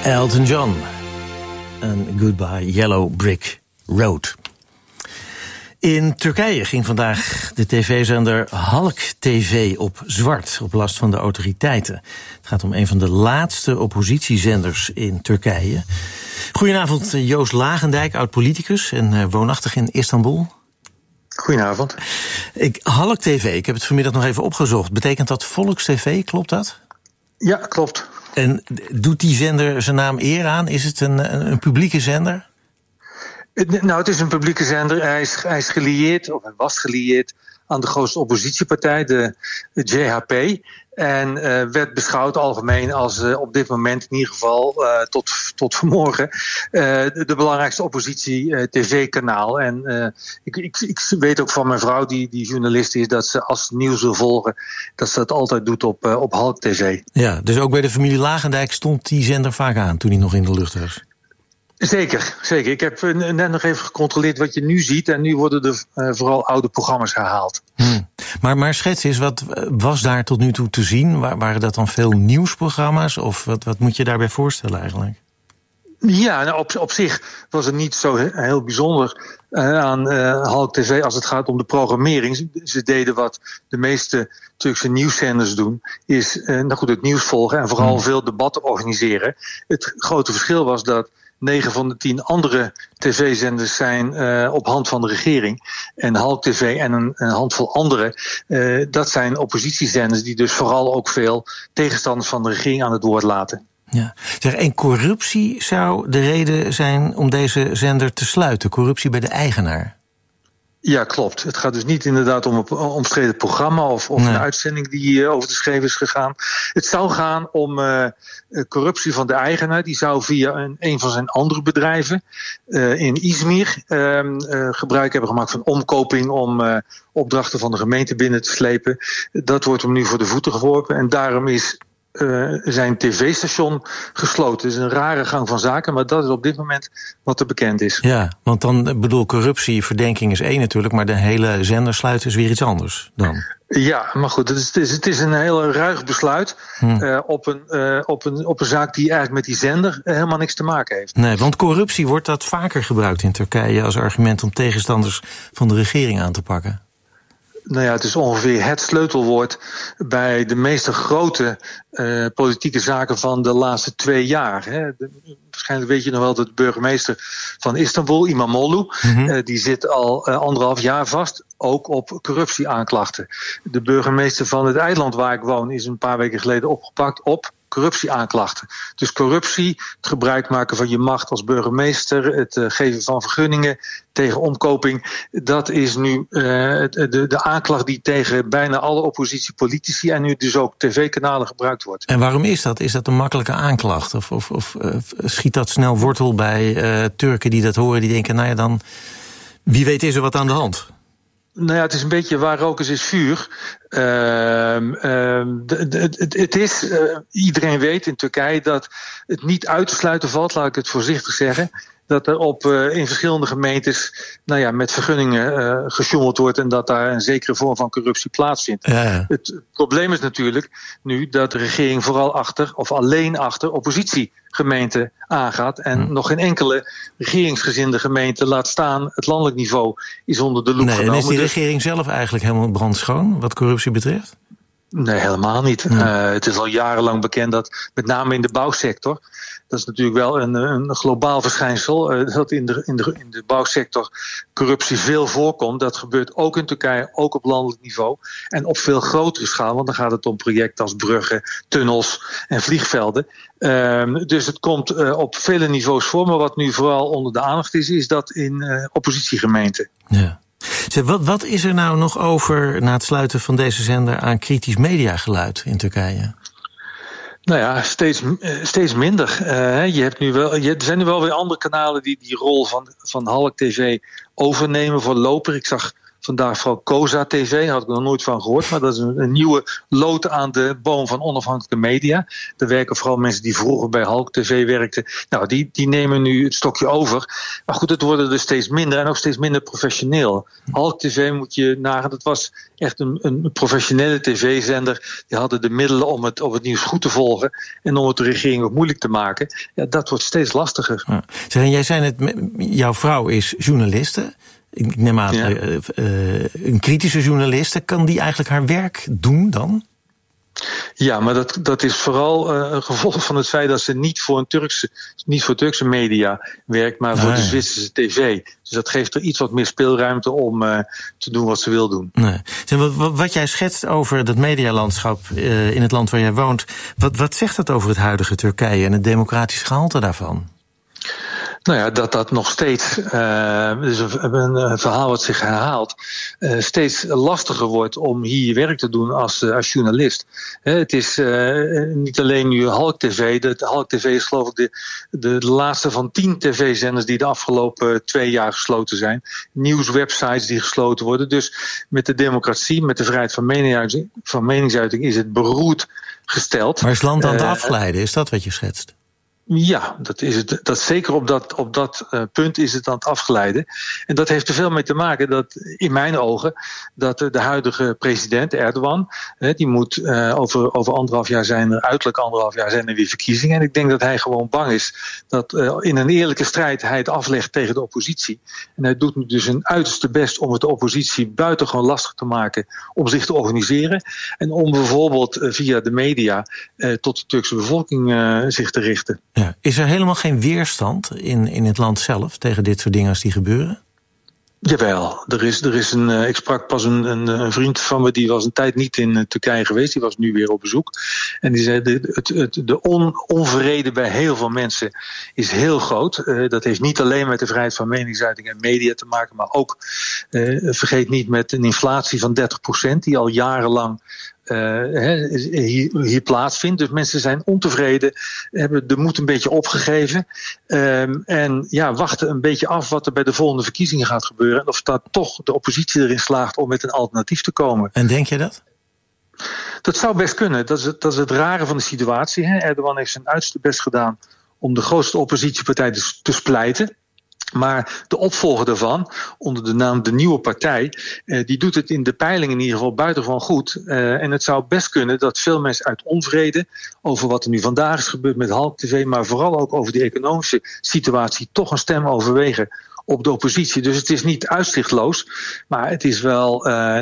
Elton John en Goodbye Yellow Brick Road. In Turkije ging vandaag de tv-zender Halk TV op zwart, op last van de autoriteiten. Het gaat om een van de laatste oppositiezenders in Turkije. Goedenavond, Joost Lagendijk, oud-politicus en woonachtig in Istanbul. Goedenavond. Halk TV, ik heb het vanmiddag nog even opgezocht. Betekent dat Volks-TV, klopt dat? Ja, klopt. En doet die zender zijn naam eer aan? Is het een publieke zender? Nou, het is een publieke zender. Hij is gelieerd, of hij was gelieerd aan de grootste oppositiepartij, de JHP. En werd beschouwd algemeen als op dit moment, in ieder geval tot vanmorgen, de belangrijkste oppositie-tv-kanaal. En ik weet ook van mijn vrouw, die journalist is, dat ze als ze nieuws wil volgen, dat ze dat altijd doet op Halk TV. Ja, dus ook bij de familie Lagendijk stond die zender vaak aan toen hij nog in de lucht was. Zeker. Ik heb net nog even gecontroleerd wat je nu ziet. En nu worden er vooral oude programma's herhaald. Maar schets eens, wat was daar tot nu toe te zien? Waren dat dan veel nieuwsprogramma's? Of wat moet je daarbij voorstellen eigenlijk? Ja, nou, op zich was het niet zo heel bijzonder aan Halk TV als het gaat om de programmering. Ze deden wat de meeste Turkse nieuwszenders doen, is het nieuws volgen en vooral veel debatten organiseren. Het grote verschil was dat 9 van de 10 andere tv-zenders zijn op hand van de regering. En Halk TV en een handvol andere, dat zijn oppositiezenders die dus vooral ook veel tegenstanders van de regering aan het woord laten. Ja. En corruptie zou de reden zijn om deze zender te sluiten. Corruptie bij de eigenaar. Ja, klopt. Het gaat dus niet inderdaad om een omstreden programma of een uitzending die over de schreef is gegaan. Het zou gaan om corruptie van de eigenaar. Die zou via een van zijn andere bedrijven in Izmir gebruik hebben gemaakt van omkoping om opdrachten van de gemeente binnen te slepen. Dat wordt hem nu voor de voeten geworpen en daarom is zijn tv-station gesloten. Het is een rare gang van zaken, maar dat is op dit moment wat er bekend is. Ja, want dan corruptie, verdenking is één natuurlijk, maar de hele zender sluiten is weer iets anders dan. Ja, maar goed, het is een heel ruig besluit op een zaak die eigenlijk met die zender helemaal niks te maken heeft. Nee, want corruptie wordt dat vaker gebruikt in Turkije als argument om tegenstanders van de regering aan te pakken. Nou ja, het is ongeveer het sleutelwoord bij de meeste grote politieke zaken van de laatste 2 jaar. Hè. Waarschijnlijk weet je nog wel dat de burgemeester van Istanbul, İmamoğlu, die zit al 1,5 jaar vast, ook op corruptieaanklachten. De burgemeester van het eiland waar ik woon is een paar weken geleden opgepakt op corruptieaanklachten. Dus corruptie, het gebruik maken van je macht als burgemeester, het geven van vergunningen tegen omkoping, dat is nu de aanklacht die tegen bijna alle oppositiepolitici en nu dus ook tv-kanalen gebruikt wordt. En waarom is dat? Is dat een makkelijke aanklacht? Of schiet dat snel wortel bij Turken die dat horen, die denken, nou ja, dan wie weet is er wat aan de hand? Nou ja, het is een beetje waar rook is vuur. Iedereen weet in Turkije dat het niet uit te sluiten valt, laat ik het voorzichtig zeggen, dat er in verschillende gemeentes met vergunningen gesjoemeld wordt en dat daar een zekere vorm van corruptie plaatsvindt. Ja. Het probleem is natuurlijk nu dat de regering vooral alleen achter oppositiegemeenten aangaat en nog geen enkele regeringsgezinde gemeente, laat staan het landelijk niveau, is onder de loep genomen. En is die regering zelf eigenlijk helemaal brandschoon wat corruptie betreft? Nee, helemaal niet. Het is al jarenlang bekend dat met name in de bouwsector, dat is natuurlijk wel een globaal verschijnsel, dat in de bouwsector corruptie veel voorkomt. Dat gebeurt ook in Turkije, ook op landelijk niveau en op veel grotere schaal, want dan gaat het om projecten als bruggen, tunnels en vliegvelden. Dus het komt op vele niveaus voor, maar wat nu vooral onder de aandacht is dat in oppositiegemeenten. Ja. Wat is er nou nog over na het sluiten van deze zender aan kritisch mediageluid in Turkije? Nou ja, steeds minder. Er zijn nu wel weer andere kanalen die rol van Halk TV overnemen voorlopig. Ik zag Vandaag vooral COSA TV, daar had ik nog nooit van gehoord. Maar dat is een nieuwe loot aan de boom van onafhankelijke media. Daar werken vooral mensen die vroeger bij Halk TV werkten. Nou, die nemen nu het stokje over. Maar goed, het worden er steeds minder en ook steeds minder professioneel. Halk TV moet je nagaan, dat was echt een professionele tv-zender. Die hadden de middelen om het nieuws goed te volgen en om het de regering ook moeilijk te maken. Ja, dat wordt steeds lastiger. Ja. Zeg, jij zei net, jouw vrouw is journaliste. Ik neem aan, een kritische journaliste. Kan die eigenlijk haar werk doen dan? Ja, maar dat is vooral een gevolg van het feit dat ze niet voor Turkse media werkt, maar voor de Zwitserse tv. Dus dat geeft er iets wat meer speelruimte om te doen wat ze wil doen. Nee. Wat jij schetst over dat medialandschap in het land waar jij woont, wat zegt dat over het huidige Turkije en het democratische gehalte daarvan? Nou ja, dat nog steeds, dus een verhaal wat zich herhaalt, steeds lastiger wordt om hier je werk te doen als journalist. Het is niet alleen nu Halk TV. Halk TV is geloof ik de laatste van 10 tv-zenders die de afgelopen 2 jaar gesloten zijn. Nieuwswebsites die gesloten worden. Dus met de democratie, met de vrijheid van meningsuiting is het beroerd gesteld. Maar is het land aan het afglijden? Is dat wat je schetst? Ja, dat is het. Dat zeker op dat punt is het aan het afglijden. En dat heeft er veel mee te maken dat, in mijn ogen, dat de huidige president Erdogan, die moet over 1,5 jaar uiterlijk 1,5 jaar zijn er weer verkiezingen. En ik denk dat hij gewoon bang is dat in een eerlijke strijd hij het aflegt tegen de oppositie. En hij doet nu dus zijn uiterste best om het de oppositie buitengewoon lastig te maken om zich te organiseren. En om bijvoorbeeld via de media tot de Turkse bevolking zich te richten. Ja. Is er helemaal geen weerstand in het land zelf tegen dit soort dingen als die gebeuren? Jawel, er is een. Ik sprak pas een vriend van me, die was een tijd niet in Turkije geweest, die was nu weer op bezoek. En die zei: de onvrede bij heel veel mensen is heel groot. Dat heeft niet alleen met de vrijheid van meningsuiting en media te maken, maar ook, vergeet niet, met een inflatie van 30% die al jarenlang hier plaatsvindt. Dus mensen zijn ontevreden, hebben de moed een beetje opgegeven en wachten een beetje af wat er bij de volgende verkiezingen gaat gebeuren en of dat toch de oppositie erin slaagt om met een alternatief te komen. En denk je dat? Dat zou best kunnen. Dat is het rare van de situatie. Erdogan heeft zijn uiterste best gedaan om de grootste oppositiepartij te splijten. Maar de opvolger daarvan, onder de naam De Nieuwe Partij, die doet het in de peilingen in ieder geval buitengewoon goed. En het zou best kunnen dat veel mensen uit onvrede over wat er nu vandaag is gebeurd met Halk TV, maar vooral ook over die economische situatie, toch een stem overwegen op de oppositie. Dus het is niet uitzichtloos, maar het is wel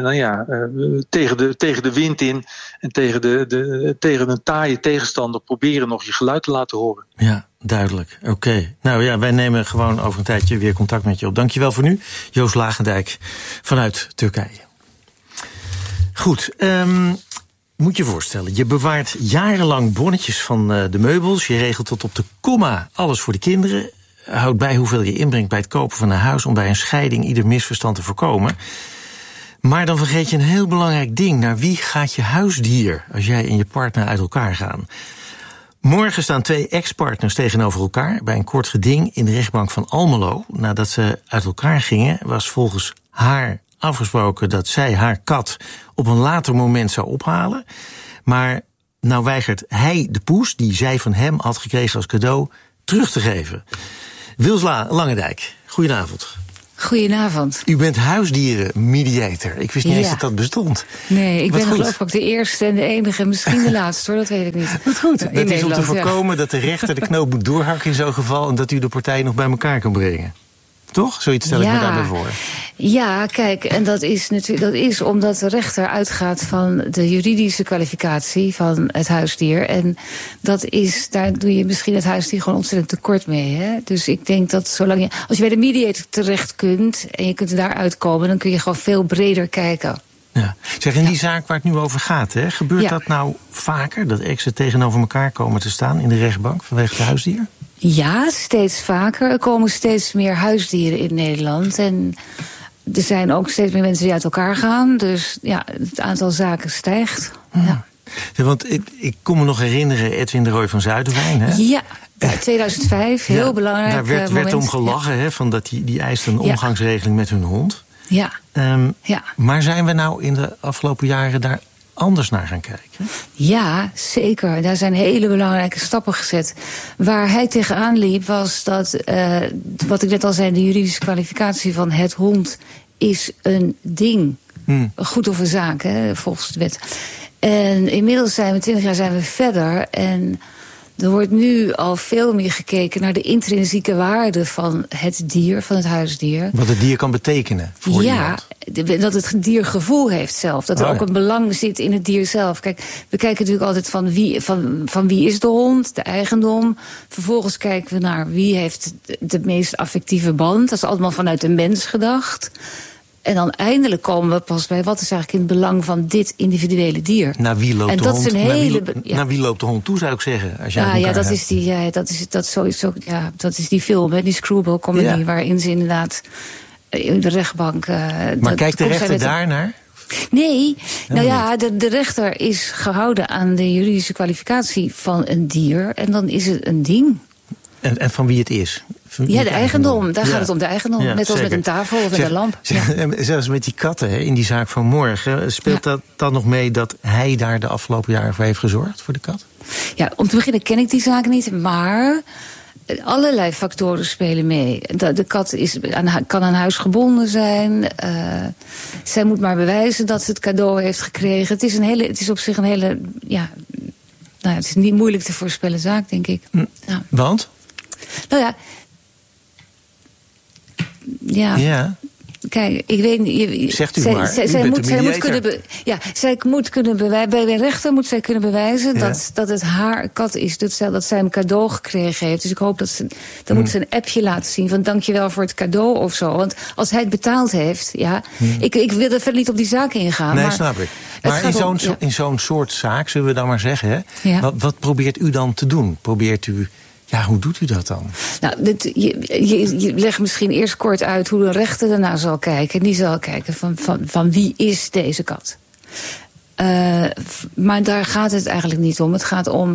tegen de wind in en tegen een taaie tegenstander proberen nog je geluid te laten horen. Ja, duidelijk. Oké. Nou ja, wij nemen gewoon over een tijdje weer contact met je op. Dankjewel voor nu, Joost Lagendijk vanuit Turkije. Goed, moet je voorstellen, je bewaart jarenlang bonnetjes van de meubels, je regelt tot op de komma alles voor de kinderen, houdt bij hoeveel je inbrengt bij het kopen van een huis om bij een scheiding ieder misverstand te voorkomen. Maar dan vergeet je een heel belangrijk ding. Naar wie gaat je huisdier als jij en je partner uit elkaar gaan? Morgen staan 2 ex-partners tegenover elkaar bij een kort geding in de rechtbank van Almelo. Nadat ze uit elkaar gingen, was volgens haar afgesproken dat zij haar kat op een later moment zou ophalen. Maar nou weigert hij de poes die zij van hem had gekregen als cadeau terug te geven. Wils Langendijk, goedenavond. Goedenavond. U bent huisdierenmediator. Ik wist niet eens dat dat bestond. Nee, ik ben geloof ik ook de eerste en de enige, misschien de laatste hoor, dat weet ik niet. Dat goed. Dat is om te voorkomen dat de rechter de knoop moet doorhakken in zo'n geval en dat u de partijen nog bij elkaar kan brengen. Toch? Zoiets stel ik me daarbij voor. Ja, kijk, en dat is omdat de rechter uitgaat van de juridische kwalificatie van het huisdier. En daar doe je misschien het huisdier gewoon ontzettend tekort mee. Hè? Dus ik denk dat als je bij de mediator terecht kunt en je kunt daar uitkomen, dan kun je gewoon veel breder kijken. Ja. Zeg, in die zaak waar het nu over gaat, gebeurt dat nou vaker, dat exen tegenover elkaar komen te staan in de rechtbank vanwege het huisdier? Ja, steeds vaker. Er komen steeds meer huisdieren in Nederland. En er zijn ook steeds meer mensen die uit elkaar gaan. Dus ja, het aantal zaken stijgt. Ja. Ja, want ik kon me nog herinneren, Edwin de Rooij van Zuiderwijn. Hè? Ja, 2005, heel belangrijk. Daar werd om gelachen, van dat die eist een omgangsregeling met hun hond. Ja. Ja. Maar zijn we nou in de afgelopen jaren daar anders naar gaan kijken? Ja, zeker. Daar zijn hele belangrijke stappen gezet. Waar hij tegenaan liep was dat, wat ik net al zei, de juridische kwalificatie van het hond is een ding. Een goed of een zaak, hè, volgens de wet. En inmiddels zijn we 20 jaar zijn we verder. En er wordt nu al veel meer gekeken naar de intrinsieke waarde van het dier, van het huisdier. Wat het dier kan betekenen voor iemand. Dat het dier gevoel heeft zelf. Dat er ook een belang zit in het dier zelf. Kijk, we kijken natuurlijk altijd van wie is de hond, de eigendom. Vervolgens kijken we naar wie heeft de meest affectieve band. Dat is allemaal vanuit de mens gedacht. En dan eindelijk komen we pas bij wat is eigenlijk in het belang van dit individuele dier. Naar wie loopt de hond? Naar wie loopt de hond toe, zou ik zeggen? Als jij dat is die film, hè, die Screwball comedy, waarin ze inderdaad in de rechtbank. Maar kijkt de rechter daarnaar? Nee, de rechter is gehouden aan de juridische kwalificatie van een dier. En dan is het een ding. En van wie het is? Ja, de eigendom. Daar gaat het om, de eigendom. Net als met een tafel of met een lamp. Zelfs met die katten, hè, in die zaak van morgen. Speelt dat dan nog mee dat hij daar de afgelopen jaren voor heeft gezorgd, voor de kat? Ja, om te beginnen ken ik die zaak niet, maar allerlei factoren spelen mee. De kat kan aan huis gebonden zijn. Zij moet maar bewijzen dat ze het cadeau heeft gekregen. Het is op zich een hele... het is niet moeilijk te voorspellen zaak, denk ik. Ja. Want? Nou ja... Ja. Kijk, ik weet niet. Zegt u maar. Zij moet kunnen bewijzen. Bij de rechter moet zij kunnen bewijzen dat het haar kat is. Dat zij hem cadeau gekregen heeft. Dus ik hoop dat dan moet ze een appje laten zien van dankjewel voor het cadeau of zo. Want als hij het betaald heeft, ik wil er verder niet op die zaak ingaan. Nee, snap ik. Maar in zo'n soort zaak, zullen we dan maar zeggen, hè? Ja. Wat probeert u dan te doen? Ja, hoe doet u dat dan? Nou, je legt misschien eerst kort uit hoe de rechter daarna zal kijken. En die zal kijken van wie is deze kat? Maar daar gaat het eigenlijk niet om. Het gaat om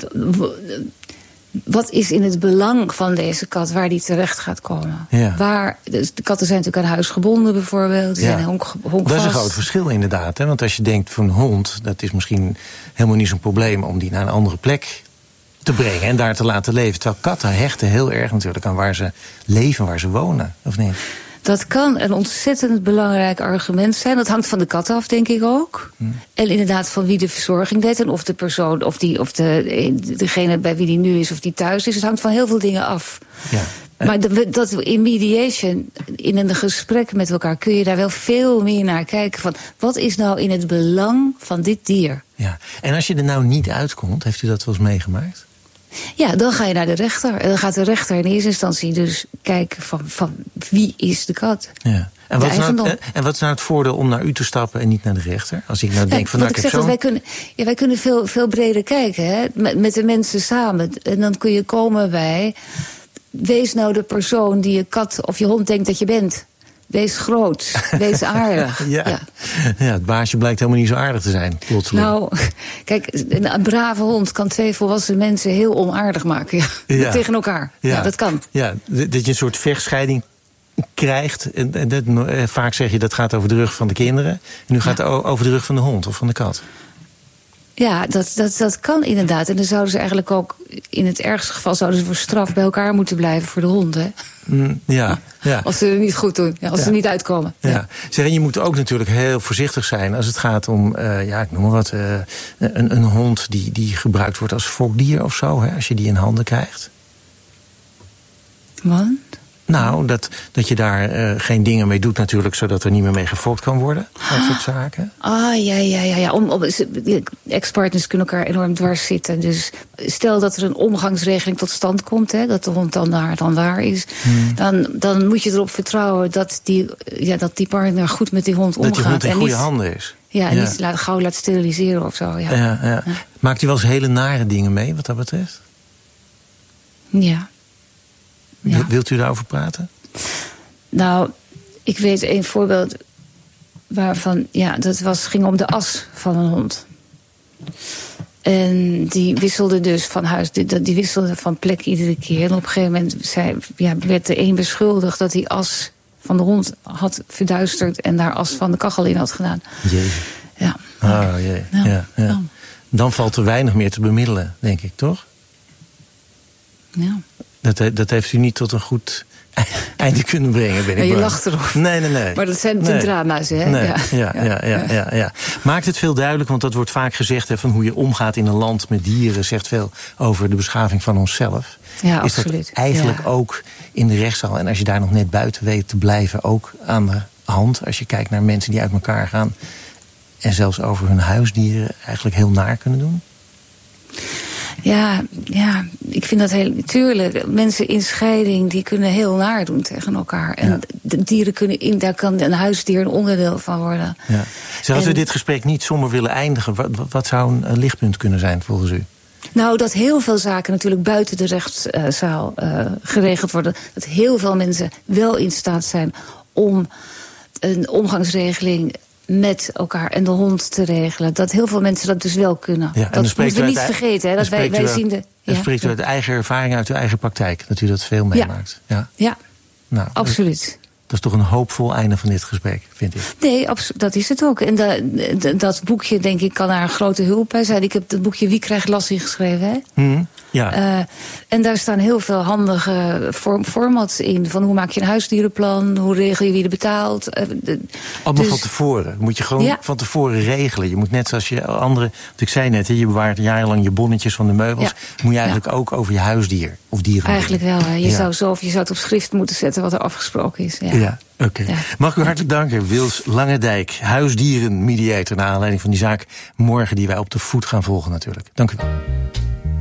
wat is in het belang van deze kat waar die terecht gaat komen. Ja. Dus de katten zijn natuurlijk aan huis gebonden bijvoorbeeld. Die zijn honkvast. Dat is een groot verschil inderdaad. Hè? Want als je denkt van een hond, dat is misschien helemaal niet zo'n probleem om die naar een andere plek te brengen en daar te laten leven. Terwijl katten hechten heel erg natuurlijk aan waar ze leven, waar ze wonen, of niet? Dat kan een ontzettend belangrijk argument zijn. Dat hangt van de kat af, denk ik ook. En inderdaad van wie de verzorging deed en of de persoon, of degene bij wie die nu is, of die thuis is. Het hangt van heel veel dingen af. Ja. Maar dat in mediation, in een gesprek met elkaar, kun je daar wel veel meer naar kijken. Van wat is nou in het belang van dit dier? Ja. En als je er nou niet uitkomt, heeft u dat wel eens meegemaakt? Ja, dan ga je naar de rechter. En dan gaat de rechter in eerste instantie dus kijken van wie is de kat? Ja. En wat is nou het voordeel om naar u te stappen en niet naar de rechter? Als ik nou denk van wij kunnen veel breder kijken, hè? Met de mensen samen. En dan kun je komen bij, wees nou de persoon die je kat of je hond denkt dat je bent. Wees groot, wees aardig. Ja, het baasje blijkt helemaal niet zo aardig te zijn, plotseling. Nou, kijk, een brave hond kan 2 volwassen mensen heel onaardig maken. Tegen elkaar. Ja, dat kan. Ja, dat je een soort vechtscheiding krijgt. En vaak zeg je dat gaat over de rug van de kinderen. En nu gaat het over de rug van de hond of van de kat. Ja, dat kan inderdaad. En dan zouden ze eigenlijk ook, in het ergste geval, zouden ze voor straf bij elkaar moeten blijven voor de hond, hè? Ja. Als ze het niet goed doen, als ze niet uitkomen. Ja. Zeg, en je moet ook natuurlijk heel voorzichtig zijn als het gaat om, ik noem maar wat, een hond die gebruikt wordt als fokdier of zo, hè, als je die in handen krijgt. Wat? Nou, dat je daar geen dingen mee doet natuurlijk, zodat er niet meer mee gefokt kan worden. Dat soort zaken. Ja. Ex-partners kunnen elkaar enorm dwars zitten. Dus stel dat er een omgangsregeling tot stand komt, hè, dat de hond dan daar is. Dan moet je erop vertrouwen dat die partner goed met die hond omgaat. Dat die hond in goede handen is. Ja, en niet gauw laat steriliseren of zo. Ja. Maakt u wel eens hele nare dingen mee wat dat betreft? Ja. Wilt u daarover praten? Nou, ik weet een voorbeeld waarvan, ging om de as van een hond. En die wisselde dus van huis, die wisselde van plek iedere keer. En op een gegeven moment werd de een beschuldigd dat die as van de hond had verduisterd en daar as van de kachel in had gedaan. Jezus. Ja. Oh jee. Ja. Dan valt er weinig meer te bemiddelen, denk ik, toch? Ja. Dat heeft u niet tot een goed einde kunnen brengen, ben ik je bang. lacht erop. Nee. Maar dat zijn de drama's, hè? Nee. Ja. Maakt het veel duidelijk, want dat wordt vaak gezegd... Hè, van hoe je omgaat in een land met dieren... zegt veel over de beschaving van onszelf. Ja, is absoluut. dat eigenlijk ook in de rechtszaal... en als je daar nog net buiten weet te blijven... ook aan de hand, als je kijkt naar mensen die uit elkaar gaan... en zelfs over hun huisdieren eigenlijk heel naar kunnen doen? Ja, ik vind dat heel... Tuurlijk, mensen in scheiding die kunnen heel naar doen tegen elkaar. En de dieren kunnen daar kan een huisdier een onderdeel van worden. Ja. Als we dit gesprek niet somber willen eindigen... wat zou een lichtpunt kunnen zijn volgens u? Nou, dat heel veel zaken natuurlijk buiten de rechtszaal geregeld worden. Dat heel veel mensen wel in staat zijn om een omgangsregeling... met elkaar en de hond te regelen. Dat heel veel mensen dat dus wel kunnen. Ja, dat moeten we niet vergeten. Hè, dat wij zien de... En spreekt u uit eigen ervaring, uit uw eigen praktijk... dat u dat veel meemaakt. Ja. Nou, absoluut. Dat is toch een hoopvol einde van dit gesprek, vind ik. Nee, dat is het ook. En dat boekje, denk ik, kan daar een grote hulp bij zijn. Ik heb het boekje Wie krijgt lassie geschreven, hè? Ja. En daar staan heel veel handige formats in. Van hoe maak je een huisdierenplan? Hoe regel je wie er betaalt? Allemaal van tevoren. Moet je gewoon van tevoren regelen. Je moet net zoals je andere... Want ik zei net, je bewaart jarenlang je bonnetjes van de meubels. Moet je eigenlijk ook over je huisdier of dieren. Eigenlijk wel. Hè. Je zou het op schrift moeten zetten wat er afgesproken is. Ja. Oké. Ja. Mag ik u hartelijk danken, Wils Langendijk, huisdierenmediator... naar aanleiding van die zaak morgen die wij op de voet gaan volgen natuurlijk. Dank u wel.